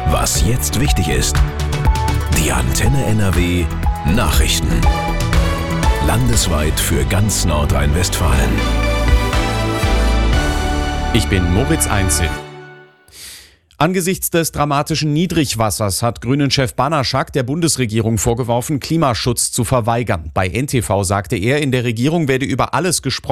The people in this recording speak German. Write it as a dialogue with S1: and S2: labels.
S1: Was jetzt wichtig ist. Die Antenne NRW Nachrichten. Landesweit für ganz Nordrhein-Westfalen.
S2: Ich bin Moritz Einzel. Angesichts des dramatischen Niedrigwassers hat Grünen-Chef Banaschak der Bundesregierung vorgeworfen, Klimaschutz zu verweigern. Bei NTV sagte er, in der Regierung werde über alles gesprochen.